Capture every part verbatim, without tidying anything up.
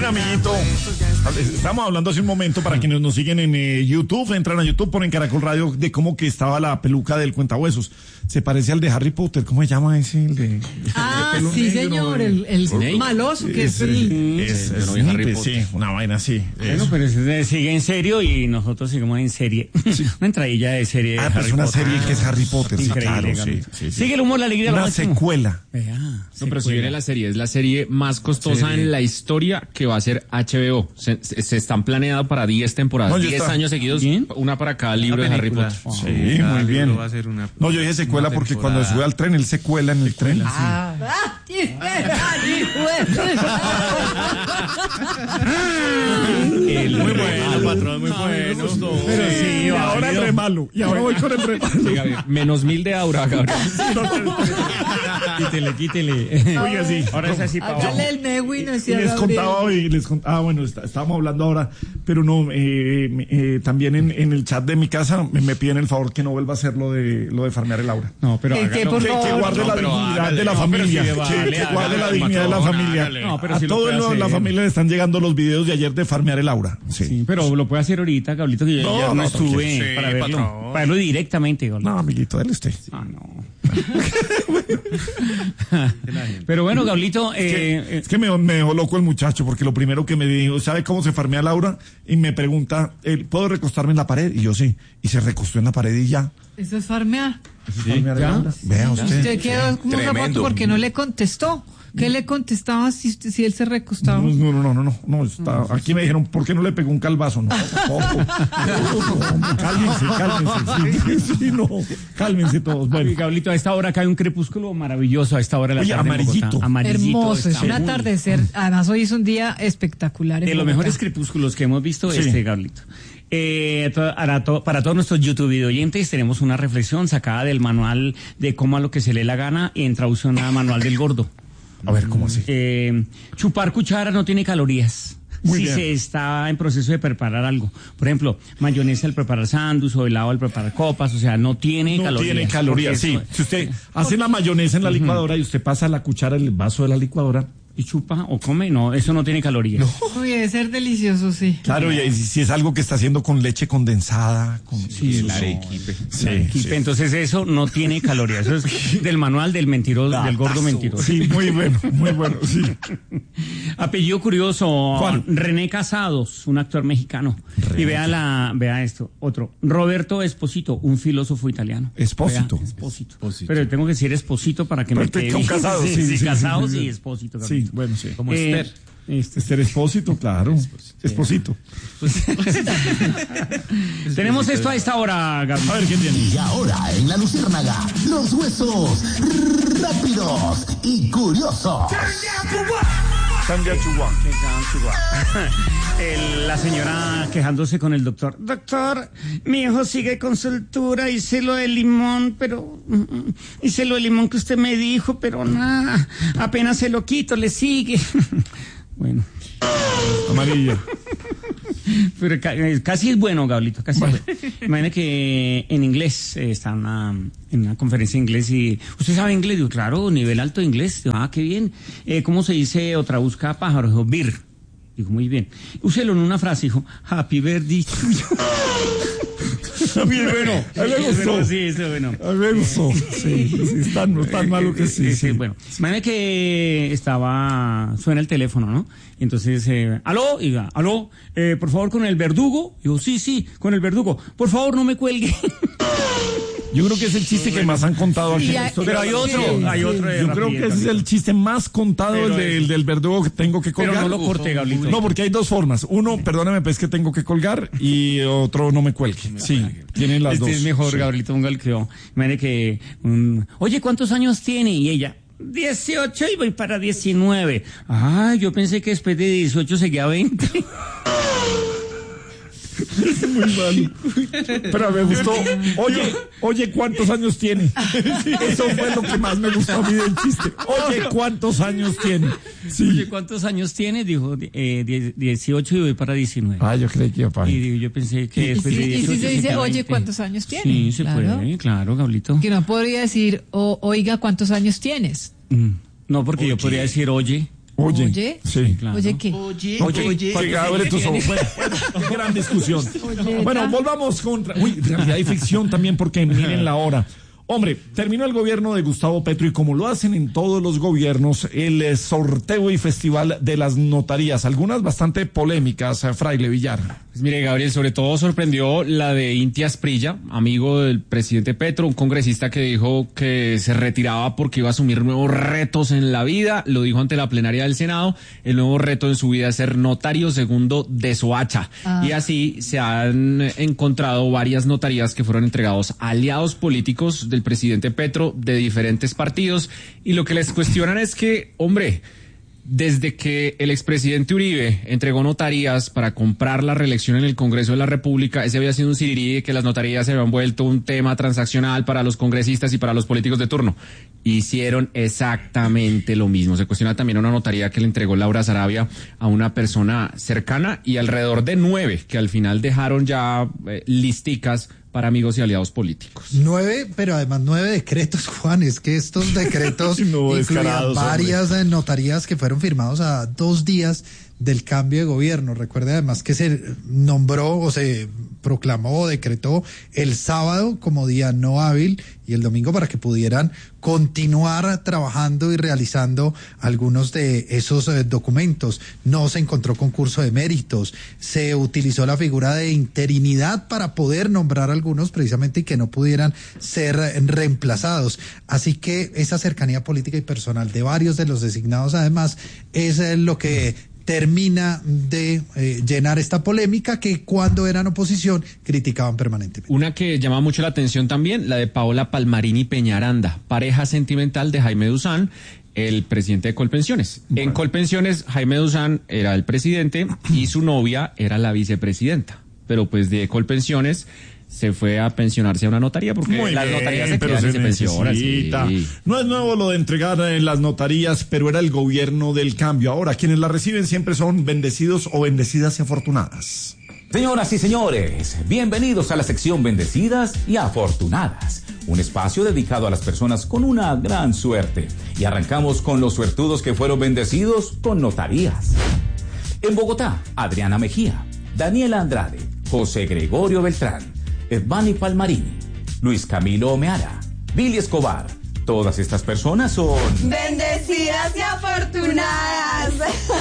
amiguito. Estamos hablando hace un momento para quienes nos siguen en eh, YouTube, entran a YouTube, ponen Caracol Radio, de cómo que estaba la peluca del cuentahuesos. Se parece al de Harry Potter, ¿cómo se llama ese? El de, ah, el de sí, negro, señor, el, el Snake. maloso que es, es el... Es, es, Pero es de Harry Snape, Potter. sí, una vaina así. Bueno, Eso. pero ese sigue en serio y nosotros seguimos en serie. Sí. Una entradilla de serie de Ah, pues Harry una Potter. serie que es Harry Potter, sí, Increíble, claro, sí, Gabriel. sí, sí. Sigue el humor, la alegría, lo Una máximo. secuela. Vea, No, pero si secuela. viene la serie, es la serie más costosa Serie. en la historia que va a ser H B O. Se, se, se están planeando para diez temporadas, No, ya diez está. años seguidos, ¿Bien? una para cada libro de Harry Potter. Sí, muy bien. Va a ser una, No, yo dije secuela una porque temporada. cuando sube al tren, él se cuela en el tren. Ah, El Muy re bueno, malo. patrón, muy bueno. Pero sí, Y ahora el válido. re malo. Y ahora voy con el re malo. Sí, Gabriel, menos mil de aura, Gabriel. Quítele, quítele. Oiga, sí. Ahora es así, Pau. hágale el Megui, no Y decía les Gabriel. contaba hoy, les contaba, ah, bueno, está- estábamos hablando ahora, pero no, eh, eh, también en, en el chat de mi casa me, me piden el favor que no vuelva a hacer lo de, lo de farmear el aura. No, pero ¿Qué, qué, hágalo. por Que, que favor? guarde no, la pero dignidad hágale, de la no, pero familia, sí, que, vale, que guarde hágale, la dignidad de la patrón, familia. hágale. No, pero a sí lo todo puede el- hacer. la familia le están llegando los videos de ayer de farmear el aura. Sí. Sí, pero lo puede hacer ahorita, Gablito, que yo No, ya no, no, estuve tranquilo. Sí, para verlo. patrón. Para verlo directamente, Gablito. No, amiguito, dale usted. Ah, no. Pero bueno, Gablito, eh, Es que me, me dejó loco el muchacho, porque lo primero que me dijo, ¿sabe cómo se farmea Laura? Y me pregunta, eh, ¿puedo recostarme en la pared? Y yo sí. Y se recostó en la pared y ya. Eso es farmear. Farmear el ¿ya? Laura. Vea usted. Usted quedó como un Tremendo. zapato porque no le contestó. ¿Qué le contestaba si, usted- si él se recostaba? No, no, no, no, no, no, está, aquí me dijeron, ¿por qué no le pegó un calvazo? No, tampoco. No, no, cálmense, cálmense, sí, sí, no, cálmense todos. Bueno, Gablito, a esta hora cae un crepúsculo maravilloso, a esta hora de la Oye, tarde en amarillito. Bogotá. Amarillito. Hermoso, es está un muy- atardecer. Además, hoy es un día espectacular. en De los Bogotá. mejores crepúsculos que hemos visto, Sí. este, Gablito. Eh, to- para, to- para todos nuestros YouTube video oyentes tenemos una reflexión sacada del manual de cómo a lo que se lee la gana en traducción a manual del gordo. a ver, ¿cómo así? Eh, chupar cuchara no tiene calorías. Muy si bien. se está en proceso de preparar algo. Por ejemplo, mayonesa al preparar sándwich o helado al preparar copas, o sea, no tiene No calorías. tiene calorías, porque sí. eso- Si usted hace la mayonesa en la licuadora y usted pasa la cuchara en el vaso de la licuadora, Y chupa o come, no, eso no tiene calorías. Uy, debe ser delicioso, sí. claro, y si si es algo que está haciendo con leche condensada, con Sí, el no. arequipe. sí, Y sí. Entonces eso no tiene calorías. Eso es del manual del mentiroso, del gordo mentiroso. Sí, muy bueno, muy bueno, sí. Apellido curioso, ¿Cuál? René Casados, un actor mexicano. René Y vea la, vea esto, otro. Roberto Esposito, un filósofo italiano. Espósito. Vea, Espósito. Espósito. Pero tengo que decir Esposito para que me Pero te- quede con bien. Casados, Sí, sí, sí, sí, Casados sí, sí. y Espósito. Sí, Gabriel. bueno, sí. Como Eh, Esther. este, Esther Espósito, claro. Esposito. Tenemos esto a esta hora, Gabriel. A ver, ¿quién tiene? Y ahora en la Luciérnaga, los huesos rápidos y curiosos. Sandia Chihuahua. El- la señora quejándose con el doctor. Doctor, mi hijo sigue con soltura, hice lo de limón, pero mm, mm, hice lo de limón que usted me dijo, pero nada, apenas se lo quito, le sigue. Bueno, Amarilla. pero ca- eh, casi es bueno, Gablito, casi es bueno. Imagina que en inglés, eh, está en una, en una conferencia en inglés y ¿usted sabe inglés? Digo, claro, nivel alto de inglés. Digo, ah, qué bien. Eh, ¿Cómo se dice o traduzca pájaro? Dijo, beer. Dijo, muy bien. Úselo en una frase, dijo, happy birthday to you. Muy bueno. A mí me gustó. Sí, eso es bueno. A mí me gustó. Sí, sí, es tan, no es tan malo que sí. Sí, sí. bueno. Imagina que estaba, suena el teléfono, ¿no? Y entonces, eh, aló, y diga, aló, eh, por favor con el verdugo. Digo, sí, sí, con el verdugo. Por favor, no me cuelgue. Yo creo que es el chiste que más han contado aquí. Y en la hay- historia. Pero hay otro, Sí, hay sí. otro de Yo creo rapidez, que ese es el chiste más contado, el, Pero de- es- el del verdugo que tengo que colgar. Pero no lo corte, Gablito. No, porque hay dos formas. Uno, perdóname, pues que tengo que colgar, y otro, no me cuelgue. Sí, tienen las Este dos. es mejor, Sí. Gabrielito, ponga el que yo. Imagine que, um, oye, ¿cuántos años tiene? Y ella, dieciocho y voy para diecinueve. Ah, yo pensé que después de dieciocho seguía veinte. Muy malo. Pero me gustó. Oye, oye, ¿cuántos años tiene? Eso fue lo que más me gustó a mí del chiste. Oye, ¿cuántos años tiene? Sí. Oye, ¿cuántos años tiene? Dijo, eh, die- dieciocho y voy para diecinueve. Ah, yo creí que iba para Y ahí. digo, yo pensé que Y después si, de y dieciocho si se dice, seguía oye, veinte. ¿cuántos años tienes? Sí, se Claro. puede, claro, Gablito. Que no podría decir, o, oiga, ¿cuántos años tienes? Mm, No, porque yo podría decir, oye, Oye, Oye, sí. Claro. oye, ¿qué? Oye, Oye, oye, oye, abre tus ojos. Bueno, bueno, qué gran discusión. Oye, Bueno, ta. volvamos con uy, realidad y ficción también, porque miren la hora. Hombre, terminó el gobierno de Gustavo Petro y como lo hacen en todos los gobiernos, el eh, sorteo y festival de las notarías, algunas bastante polémicas, eh, Fraile Villar. Pues mire, Gabriel, sobre todo sorprendió la de Inti Asprilla, amigo del presidente Petro, un congresista que dijo que se retiraba porque iba a asumir nuevos retos en la vida, lo dijo ante la plenaria del Senado, el nuevo reto en su vida es ser notario segundo de Soacha. Ah. Y así se han encontrado varias notarías que fueron entregados a aliados políticos del presidente Petro de diferentes partidos, y lo que les cuestionan es que, hombre, desde que el expresidente Uribe entregó notarías para comprar la reelección en el Congreso de la República, ese había sido un sirirí de que las notarías se habían vuelto un tema transaccional para los congresistas y para los políticos de turno. Hicieron exactamente lo mismo. Se cuestiona también una notaría que le entregó Laura Sarabia a una persona cercana y alrededor de nueve que al final dejaron ya eh, listicas para amigos y aliados políticos. Nueve, pero además nueve decretos, Juan. Es que estos decretos No, incluían descarados, varias eh, notarías que fueron firmados a dos días del cambio de gobierno. Recuerde además que se nombró o se proclamó o decretó el sábado como día no hábil y el domingo para que pudieran continuar trabajando y realizando algunos de esos eh, documentos. No se encontró concurso de méritos, se utilizó la figura de interinidad para poder nombrar algunos precisamente y que no pudieran ser eh, reemplazados. Así que esa cercanía política y personal de varios de los designados además es eh, lo que termina de eh, llenar esta polémica que cuando eran oposición criticaban permanentemente. Una que llama mucho la atención también, la de Paola Palmarini Peñaranda, pareja sentimental de Jaime Duzán, el presidente de Colpensiones. Bueno. En Colpensiones, Jaime Duzán era el presidente y su novia era la vicepresidenta. Pero pues de Colpensiones se fue a pensionarse a una notaría porque Muy las bien, notarías se pero quedan y se se pensionan. necesita. Sí. No es nuevo lo de entregar en las notarías, pero era el gobierno del cambio. Ahora, quienes la reciben siempre son bendecidos o bendecidas y afortunadas. Señoras y señores, bienvenidos a la sección Bendecidas y Afortunadas, un espacio dedicado a las personas con una gran suerte. Y arrancamos con los suertudos que fueron bendecidos con notarías. En Bogotá, Adriana Mejía, Daniela Andrade, José Gregorio Beltrán, Edvani Palmarini, Luis Camilo Omeara, Billy Escobar. Todas estas personas son bendecidas y afortunadas.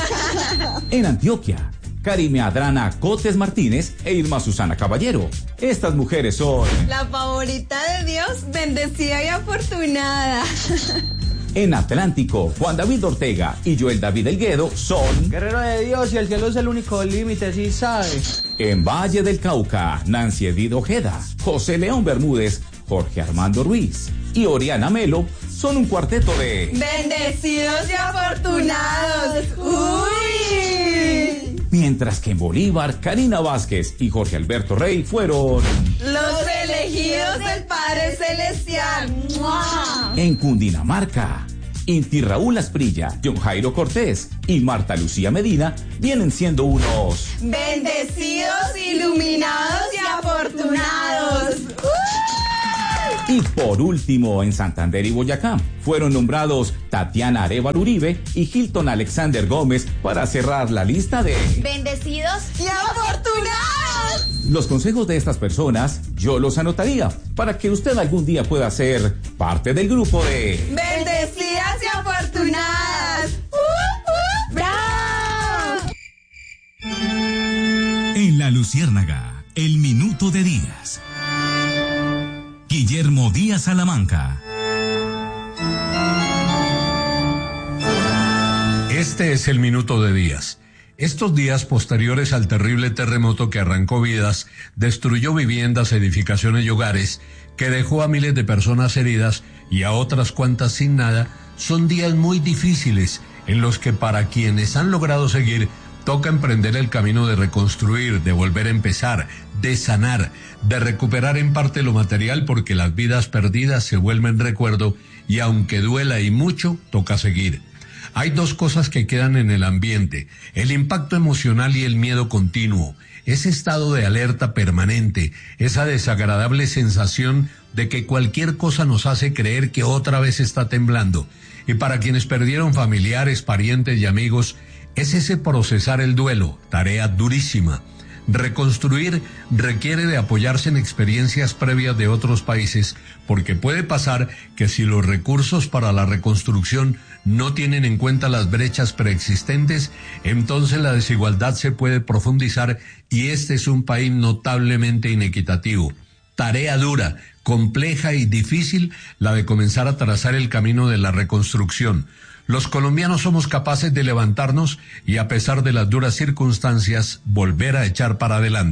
En Antioquia, Karime Adrana Cotes Martínez e Irma Susana Caballero. Estas mujeres son la favorita de Dios, bendecida y afortunada. En Atlántico, Juan David Ortega y Joel David Elguedo son guerrero de Dios y el cielo es el único límite, sí sabe. En Valle del Cauca, Nancy Edith Ojeda, José León Bermúdez, Jorge Armando Ruiz y Oriana Melo son un cuarteto de bendecidos y afortunados. ¡Uy! Mientras que en Bolívar, Karina Vázquez y Jorge Alberto Rey fueron los elegidos del Padre Celestial. ¡Mua! En Cundinamarca, Inti Raúl Asprilla, John Jairo Cortés y Marta Lucía Medina vienen siendo unos bendecidos, iluminados y afortunados. ¡Uh! Y por último, en Santander y Boyacá, fueron nombrados Tatiana Arévalo Uribe y Hilton Alexander Gómez para cerrar la lista de bendecidos y afortunados. Los consejos de estas personas yo los anotaría para que usted algún día pueda ser parte del grupo de bendecidas y afortunadas. ¡Uh, uh! ¡Bravo! En La Luciérnaga, el minuto de Díaz. Guillermo Díaz Salamanca. Este es el minuto de Díaz. Estos días posteriores al terrible terremoto que arrancó vidas, destruyó viviendas, edificaciones y hogares, que dejó a miles de personas heridas y a otras cuantas sin nada, son días muy difíciles en los que para quienes han logrado seguir, toca emprender el camino de reconstruir, de volver a empezar, de sanar, de recuperar en parte lo material porque las vidas perdidas se vuelven recuerdo y aunque duela y mucho, toca seguir. Hay dos cosas que quedan en el ambiente, el impacto emocional y el miedo continuo, ese estado de alerta permanente, esa desagradable sensación de que cualquier cosa nos hace creer que otra vez está temblando, Y para quienes perdieron familiares, parientes y amigos, es ese procesar el duelo, tarea durísima. Reconstruir requiere de apoyarse en experiencias previas de otros países, porque puede pasar que si los recursos para la reconstrucción no tienen en cuenta las brechas preexistentes, entonces la desigualdad se puede profundizar y este es un país notablemente inequitativo. Tarea dura, compleja y difícil la de comenzar a trazar el camino de la reconstrucción. Los colombianos somos capaces de levantarnos y, a pesar de las duras circunstancias, volver a echar para adelante.